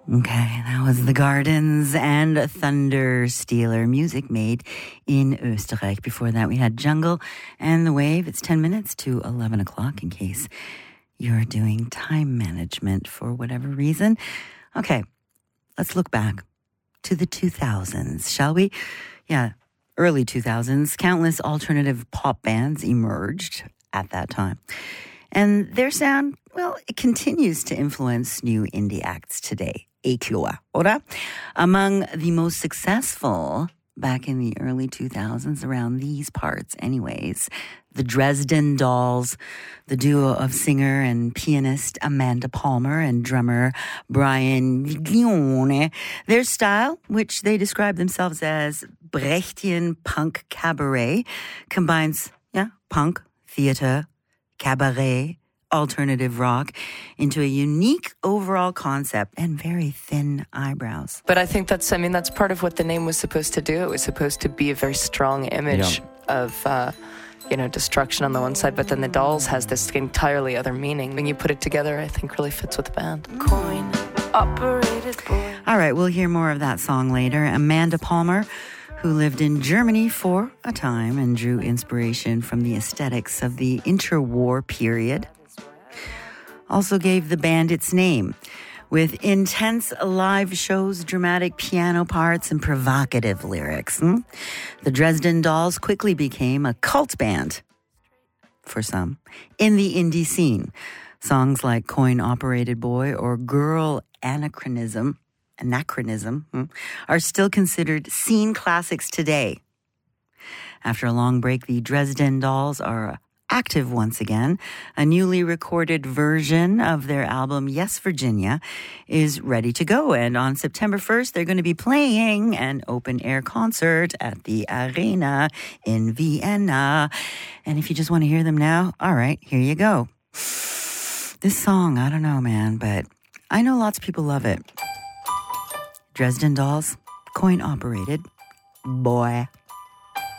Okay, that was The Gardens and Thunder Stealer, music made in Österreich. Before that, we had Jungle and The Wave. It's 10 minutes to 11 o'clock in case you're doing time management for whatever reason. Okay, let's look back to the 2000s, shall we? Yeah, early 2000s. Countless alternative pop bands emerged at that time. And their sound, well, it continues to influence new indie acts today. Éclat, oder? Among the most successful back in the early 2000s, around these parts anyways, the Dresden Dolls, the duo of singer and pianist Amanda Palmer and drummer Brian Viglione. Their style, which they describe themselves as Brechtian punk cabaret, combines punk, theater, cabaret, alternative rock into a unique overall concept and very thin eyebrows. But I think that's part of what the name was supposed to do. It was supposed to be a very strong image of, destruction on the one side, but then the Dolls has this entirely other meaning. When you put it together, I think really fits with the band. Coin operated boy. All right, we'll hear more of that song later. Amanda Palmer, who lived in Germany for a time and drew inspiration from the aesthetics of the interwar period, also gave the band its name. With intense live shows, dramatic piano parts, and provocative lyrics. The Dresden Dolls quickly became a cult band, for some, in the indie scene. Songs like Coin Operated Boy or Girl Anachronism are still considered scene classics today. After a long break, the Dresden Dolls are active once again. A newly recorded version of their album, Yes, Virginia, is ready to go. And on September 1st, they're going to be playing an open-air concert at the Arena in Vienna. And if you just want to hear them now, all right, here you go. This song, I don't know, man, but I know lots of people love it. Dresden Dolls, Coin Operated Boy.